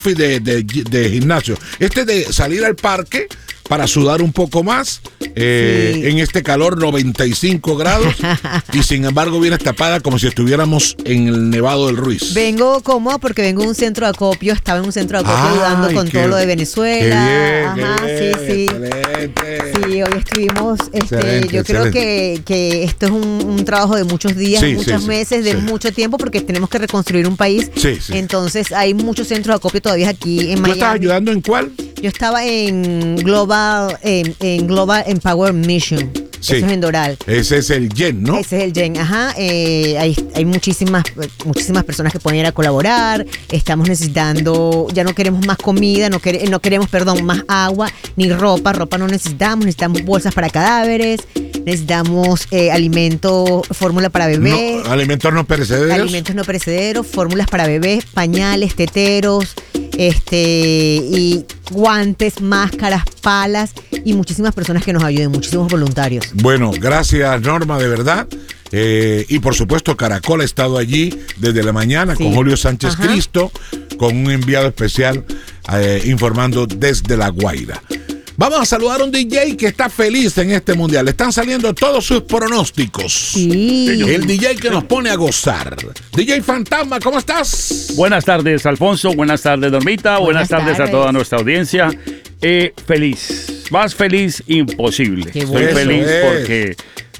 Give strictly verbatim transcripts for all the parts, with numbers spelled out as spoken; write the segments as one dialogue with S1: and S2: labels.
S1: de, de, de gimnasio. Este de salir al parque para sudar un poco más eh, sí. en este calor noventa y cinco grados y sin embargo vienes tapada como si estuviéramos en el Nevado del Ruiz.
S2: Vengo cómoda porque vengo a un centro de acopio, estaba en un centro de acopio Ay, ayudando con qué, todo lo de Venezuela.
S1: Qué bien,
S2: Ajá,
S1: qué
S2: sí,
S1: bien,
S2: sí.
S1: Excelente.
S2: Sí, hoy estuvimos, este,
S1: excelente,
S2: yo creo
S1: excelente.
S2: que, que esto es un, un trabajo de muchos días,
S1: sí,
S2: muchos
S1: sí,
S2: meses, de
S1: sí.
S2: mucho tiempo porque tenemos que reconstruir un país.
S1: Sí, sí.
S2: Entonces hay muchos centros de acopio todavía aquí en
S1: ¿Tú
S2: Miami.
S1: estás ayudando en cuál?
S2: Yo estaba en Global, en, en Global Empower Mission.
S1: Sí.
S2: Eso es en Doral.
S1: Ese es el Gen, ¿no?
S2: Ese es el Gen, ajá. Eh, hay hay muchísimas, muchísimas personas que pueden ir a colaborar. Estamos necesitando, ya no queremos más comida, no, quer, no queremos, perdón, más agua, ni ropa. Ropa no necesitamos, necesitamos bolsas para cadáveres, necesitamos eh, alimento, fórmula para bebés.
S1: No, alimentos no perecederos.
S2: Alimentos no perecederos, fórmulas para bebés, pañales, teteros, este y guantes, máscaras, palas y muchísimas personas que nos ayuden, muchísimos voluntarios.
S1: Bueno, gracias Norma, de verdad. Eh, y por supuesto Caracol ha estado allí desde la mañana sí. con Julio Sánchez Ajá. Cristo, con un enviado especial eh, informando desde La Guaira. Vamos a saludar a un D J que está feliz en este mundial. Están saliendo todos sus pronósticos.
S2: Sí.
S1: El D J que nos pone a gozar. D J Fantasma, ¿cómo estás?
S3: Buenas tardes, Alfonso. Buenas tardes, Normita. Buenas, Buenas tardes, tardes a toda nuestra audiencia. Eh, feliz. Más feliz imposible. Qué Estoy bueno. feliz es. porque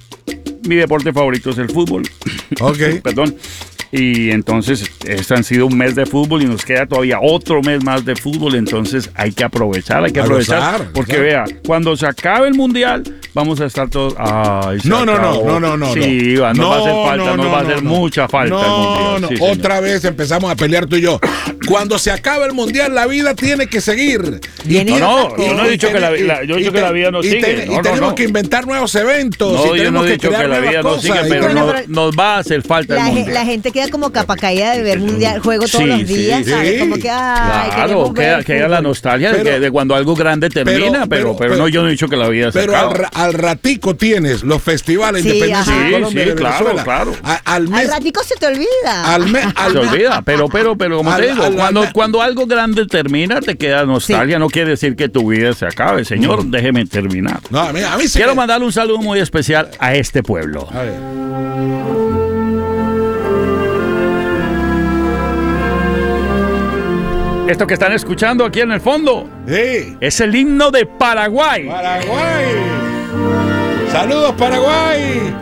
S3: mi deporte favorito es el fútbol.
S1: Ok.
S3: Perdón. Y entonces, este han sido un mes de fútbol y nos queda todavía otro mes más de fútbol. Entonces, hay que aprovechar, hay que aprovechar. Gozar, porque gozar. Vea, cuando se acabe el mundial, vamos a estar todos. Ay,
S1: no, no, no, no, no, no.
S3: Sí, no. nos no, va a hacer falta, no, nos no, va a hacer no, mucha falta
S1: no,
S3: el mundial.
S1: No,
S3: sí,
S1: otra señor. vez empezamos a pelear tú y yo. Cuando se acabe el mundial, la vida tiene que seguir.
S3: Y, no, no, yo no he dicho que la, la, yo he dicho que la vida no sigue.
S1: Te,
S3: no,
S1: y
S3: no,
S1: tenemos
S3: no.
S1: que inventar nuevos eventos.
S3: No,
S1: y
S3: yo no he dicho que, que la vida no sigue, pero,
S2: bueno,
S3: no,
S2: pero
S3: nos va a hacer falta
S2: la
S3: el mundial.
S2: La gente queda como capa caída de ver mundial, juego todos
S3: sí,
S2: los días,
S1: sí,
S2: ¿sabes?
S1: sí.
S2: Como que, ay,
S3: claro, queda, queda la nostalgia pero, de, que, de cuando algo grande termina, pero, pero, pero, pero no, yo no he dicho que la vida se
S1: Pero
S3: acaba.
S1: al, al ratico tienes los festivales
S2: sí,
S1: independientes
S3: sí,
S1: de Colombia,
S3: sí,
S1: de Venezuela.
S3: claro, claro.
S1: A, al, mes,
S2: al ratico se te olvida.
S1: Al mes, al
S3: se olvida, pero, pero, pero como
S1: al,
S3: te digo,
S1: al,
S3: cuando,
S1: al,
S3: cuando algo grande termina, te queda nostalgia, sí. no quiere decir que tu vida se acabe, señor, mm. déjeme terminar.
S1: No, a mí, a mí sí
S3: Quiero
S1: que...
S3: mandarle un saludo muy especial a este pueblo.
S1: A ver.
S3: Esto que están escuchando aquí en el fondo
S1: sí.
S3: es el himno de Paraguay.
S1: Paraguay. Saludos, Paraguay.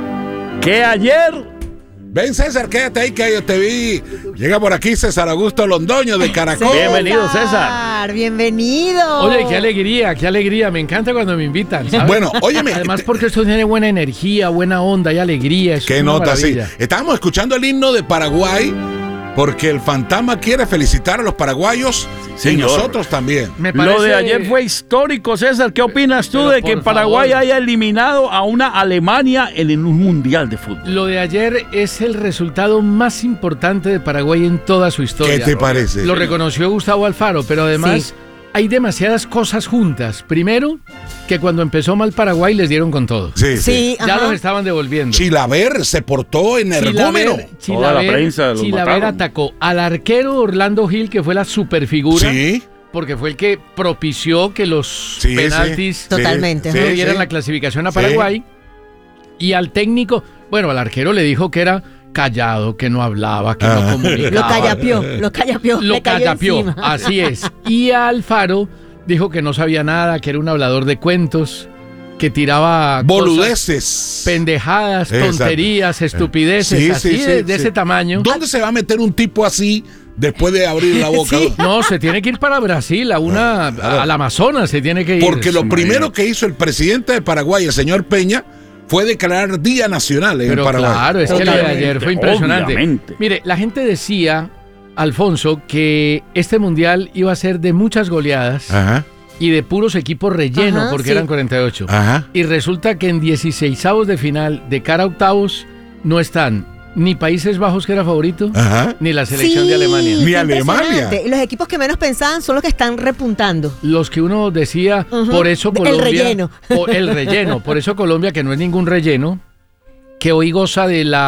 S3: Que ayer...
S1: Ven, César, quédate ahí que yo te vi. Llega por aquí César Augusto Londoño de Caracol.
S2: César,
S3: bienvenido, César.
S2: Bienvenido.
S4: Oye, qué alegría, qué alegría. Me encanta cuando me invitan, ¿sabes?
S1: Bueno, óyeme.
S4: Además porque esto tiene buena energía, buena onda y alegría. Es
S1: qué nota, sí. Estábamos escuchando el himno de Paraguay porque el fantasma quiere felicitar a los paraguayos sí, y nosotros también.
S3: Me parece... Lo de ayer fue histórico, César. ¿Qué opinas tú Pero de que Paraguay favor. haya eliminado a una Alemania en un mundial de fútbol?
S4: Lo de ayer es el resultado más importante de Paraguay en toda su historia.
S1: ¿Qué te parece?
S4: Lo reconoció Gustavo Alfaro, pero además... Sí. Hay demasiadas cosas juntas. Primero, que cuando empezó mal Paraguay les dieron con todo.
S1: Sí, sí.
S4: Ya los estaban devolviendo.
S1: Chilaver se portó energúmeno.
S4: Chilaver, Chilaver,
S3: la prensa
S4: Chilaver atacó al arquero Orlando Gil, que fue la superfigura.
S1: Sí.
S4: Porque fue el que propició que los
S1: sí,
S4: penaltis
S2: sí, totalmente
S4: sí,
S2: ¿no?
S4: le dieran sí. la clasificación a Paraguay. Sí. Y al técnico, bueno, al arquero le dijo que era callado, que no hablaba, que ah. no comunicaba.
S2: Lo callapió, lo callapió.
S4: Lo callapió, así es. Y Alfaro dijo que no sabía nada, que era un hablador de cuentos, que tiraba
S1: boludeces,
S4: pendejadas,
S1: Exacto.
S4: tonterías, estupideces,
S1: sí,
S4: así
S1: sí,
S4: de,
S1: sí,
S4: de
S1: sí.
S4: ese tamaño.
S1: ¿Dónde se va a meter un tipo así después de abrir la boca?
S2: Sí.
S4: No, se tiene que ir para Brasil, a una,
S1: no, no.
S4: al Amazonas se tiene que ir.
S1: Porque lo
S4: sí,
S1: primero que hizo el presidente de Paraguay, el señor Peña, fue declarar Día Nacional en
S4: Pero
S1: el Paraguay.
S4: Claro, es que lo de ayer fue impresionante.
S3: Obviamente.
S4: Mire, la gente decía, Alfonso, que este mundial iba a ser de muchas goleadas.
S1: Ajá.
S4: Y de puros equipos relleno, Ajá, porque sí. eran cuarenta y ocho.
S1: Ajá.
S4: Y resulta que en dieciseisavos de final, de cara a octavos, no están ni Países Bajos, que era favorito,
S1: Ajá.
S4: ni la selección
S2: sí,
S4: de Alemania.
S1: Ni Alemania.
S2: Los equipos que menos pensaban son los que están repuntando.
S4: Los que uno decía, uh-huh. por eso Colombia...
S2: El relleno.
S4: Por el relleno. Por eso Colombia, que no es ningún relleno, que hoy goza de la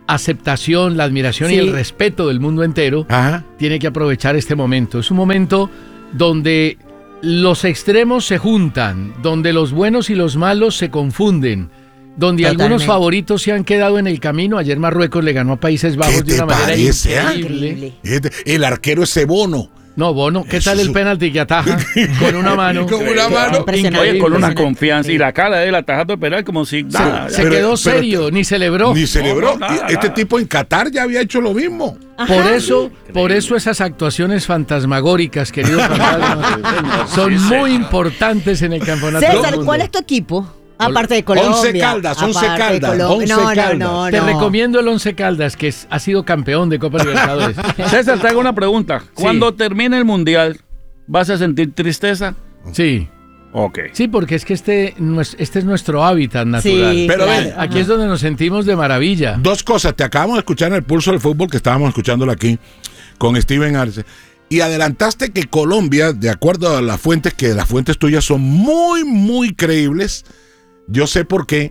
S4: aceptación, la admiración sí. y el respeto del mundo entero, Ajá. tiene que aprovechar este momento. Es un momento donde los extremos se juntan, donde los buenos y los malos se confunden, donde Totalmente. algunos favoritos se han quedado en el camino. Ayer Marruecos le ganó a Países Bajos de una manera
S1: parece,
S4: increíble.
S1: El arquero ese Bono.
S4: No, Bono, ¿qué tal el penalti que ataja con una mano?
S1: Con una mano.
S3: Oye, con una confianza. Y la cara de él atajando el penal como si nada.
S4: Se, se pero, quedó serio, pero, ni celebró.
S1: Ni celebró. No, no, nada, este nada. tipo en Qatar ya había hecho lo mismo.
S4: Ajá. Por eso, por eso esas actuaciones fantasmagóricas, queridos fantasmas, son muy importantes en el campeonato.
S2: César, ¿cuál es tu equipo? Aparte de Colombia.
S1: Once Caldas, Once Caldas. Once
S2: no,
S1: Caldas.
S2: No, no,
S4: Te
S2: no.
S4: recomiendo el Once Caldas, que es, ha sido campeón de Copa Libertadores.
S3: César, te hago una pregunta. Cuando sí. termine el Mundial, ¿vas a sentir tristeza?
S4: Sí.
S3: Ok.
S4: Sí, porque es que este, este es nuestro hábitat natural.
S2: Sí,
S1: pero
S2: claro.
S1: ven,
S4: aquí es donde nos sentimos de maravilla.
S1: Dos cosas. Te acabamos de escuchar en el Pulso del Fútbol, que estábamos escuchándolo aquí con Steven Arce. Y adelantaste que Colombia, de acuerdo a las fuentes, que las fuentes tuyas son muy, muy creíbles. Yo sé por qué.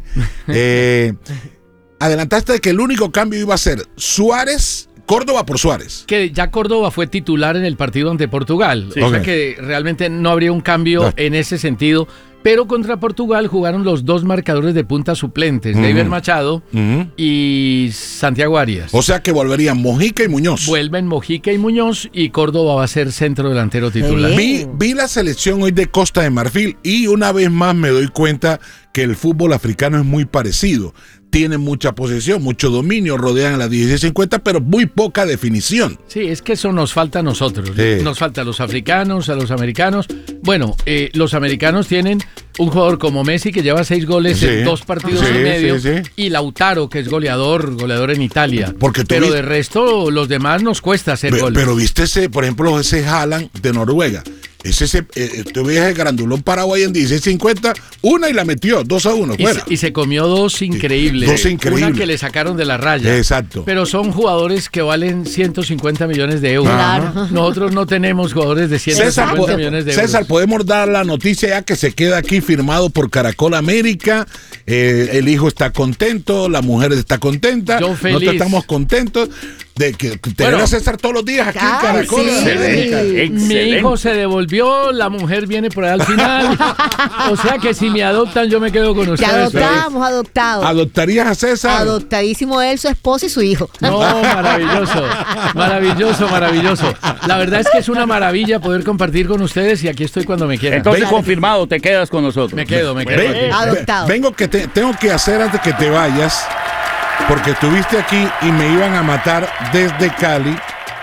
S1: Eh, adelantaste que el único cambio iba a ser Suárez, Córdoba por Suárez.
S4: Que ya Córdoba fue titular en el partido ante Portugal. Sí. O okay. sea que realmente no habría un cambio no. en ese sentido. Pero contra Portugal jugaron los dos marcadores de punta suplentes, uh-huh. David Machado uh-huh. y Santiago Arias.
S1: O sea que volverían Mojica y Muñoz.
S4: Vuelven Mojica y Muñoz y Córdoba va a ser centro delantero titular.
S1: Vi, vi la selección hoy de Costa de Marfil y una vez más me doy cuenta que el fútbol africano es muy parecido. Tienen mucha posesión, mucho dominio, rodean a las dieciséis cincuenta, pero muy poca definición.
S4: Sí, es que eso nos falta a nosotros. Sí. Nos falta a los africanos, a los americanos. Bueno, eh, los americanos tienen un jugador como Messi que lleva seis goles sí. en dos partidos sí, y medio, sí, sí. y Lautaro, que es goleador, goleador en Italia.
S1: Porque
S4: pero
S1: vi...
S4: de resto, los demás nos cuesta hacer
S1: pero,
S4: goles.
S1: Pero viste ese, por ejemplo, ese Haaland de Noruega. Ese, ese, eh, tú ves el grandulón Paraguay en dieciséis cincuenta, una y la metió, dos a uno, fuera.
S4: Y se, y se comió dos increíbles.
S1: Dos increíbles.
S4: Una que le sacaron de la raya.
S1: Exacto.
S4: Pero son jugadores que valen ciento cincuenta millones de euros.
S2: Claro.
S4: Nosotros no tenemos jugadores de ciento cincuenta
S1: César,
S4: millones de euros.
S1: César, podemos dar la noticia ya que se queda aquí firmado por Caracol América. Eh, el hijo está contento, la mujer está contenta.
S4: Yo feliz.
S1: Nosotros estamos contentos de que te
S3: bueno,
S1: a César todos los días aquí
S2: ay,
S1: en Caracol.
S2: Sí.
S3: Excelente, excelente.
S4: Mi hijo se devolvió, la mujer viene por ahí al final. O sea que si me adoptan, yo me quedo con ustedes.
S2: Te adoptamos, adoptado.
S1: ¿Adoptarías a César?
S2: Adoptadísimo él, su esposa y su hijo.
S4: No, maravilloso, maravilloso, maravilloso. La verdad es que es una maravilla poder compartir con ustedes y aquí estoy cuando me quieran.
S3: Entonces, Venga. confirmado, te quedas con nosotros.
S4: Me quedo, me quedo.
S1: Ven,
S2: adoptado.
S1: Vengo que te, tengo que hacer antes que te vayas, porque estuviste aquí y me iban a matar desde Cali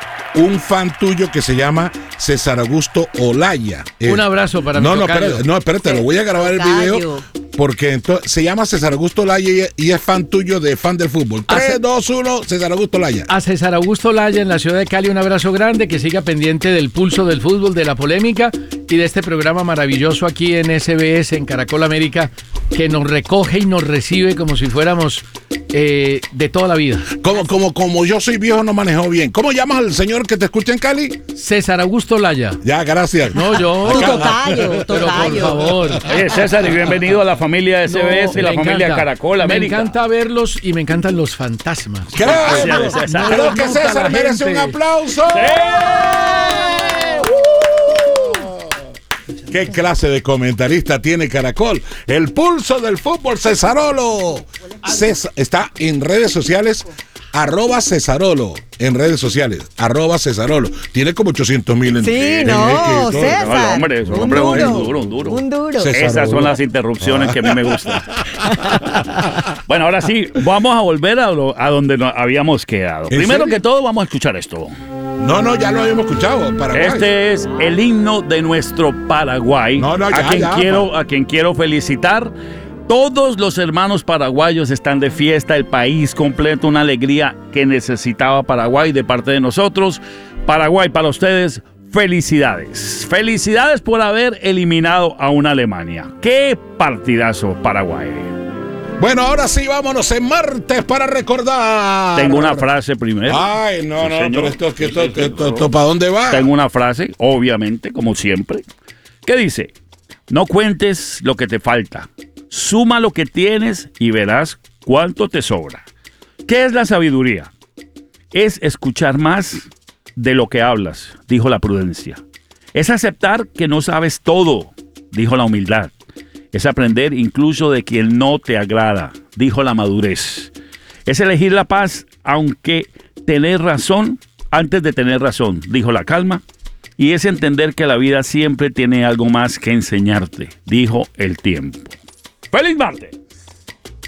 S1: un fan tuyo que se llama César Augusto Olaya. Eh,
S4: un abrazo para
S1: no,
S4: mi
S1: no,
S4: tocayo.
S1: espérate, no, espérate, lo voy a grabar el video porque entonces se llama César Augusto Olaya y, y es fan tuyo de fan del fútbol. tres, dos, uno, César Augusto Olaya.
S4: A César Augusto Olaya en la ciudad de Cali, un abrazo grande, que siga pendiente del pulso del fútbol, de la polémica y de este programa maravilloso aquí en S B S, en Caracol América, que nos recoge y nos recibe como si fuéramos eh, de toda la vida.
S1: Como, como, como yo soy viejo, no manejo bien. ¿Cómo llamas al señor que te escucha en Cali?
S4: César Augusto Olaya.
S1: Ya, gracias.
S4: No, yo.
S2: Tu tocayo,
S4: Pero por
S2: tocayo.
S4: favor.
S3: Oye, César, y bienvenido a la familia S B S
S4: No,
S3: y la
S4: me
S3: familia
S4: encanta.
S3: Caracol América.
S4: Me encanta verlos y me encantan los fantasmas.
S1: Creo,
S3: Gracias, César.
S1: creo que
S4: Nota
S1: César
S4: la
S1: merece
S4: gente.
S1: un aplauso. ¿Qué clase de comentarista tiene Caracol? El pulso del fútbol, Cesarolo. César, está en redes sociales, arroba Cesarolo. En redes sociales, arroba Cesarolo. Tiene como ochocientos mil en
S2: Sí,
S1: en-
S2: no,
S1: en- en-
S2: César.
S3: No, el hombre, es un hombre
S2: duro,
S3: un duro, un duro.
S2: Un duro.
S1: César.
S3: Esas son las interrupciones que a mí me gustan. Bueno, ahora sí, vamos a volver a, lo, a donde nos habíamos quedado.
S1: ¿En
S3: Primero
S1: serio?
S3: que todo, vamos a escuchar esto.
S1: No, no, ya lo habíamos escuchado. Paraguay.
S3: Este es el himno de nuestro Paraguay.
S1: No, no, ya,
S3: a quien
S1: ya,
S3: quiero, a quien quiero felicitar. Todos los hermanos paraguayos están de fiesta, el país completo, una alegría que necesitaba Paraguay de parte de nosotros. Paraguay, para ustedes, felicidades. Felicidades por haber eliminado a una Alemania. ¡Qué partidazo, Paraguay!
S1: Bueno, ahora sí, vámonos en martes para recordar.
S3: Tengo una frase primero.
S1: Ay, no,
S3: Sí,
S1: no,
S3: señor.
S1: pero esto, que esto,
S3: Sí,
S1: esto, esto,
S3: señor.
S1: esto, ¿para dónde va?
S3: Tengo una frase, obviamente, como siempre, que dice: no cuentes lo que te falta, suma lo que tienes y verás cuánto te sobra. ¿Qué es la sabiduría? Es escuchar más de lo que hablas, dijo la prudencia. Es aceptar que no sabes todo, dijo la humildad. Es aprender incluso de quien no te agrada, dijo la madurez. Es elegir la paz, aunque tener razón antes de tener razón, dijo la calma. Y es entender que la vida siempre tiene algo más que enseñarte, dijo el tiempo. ¡Feliz martes!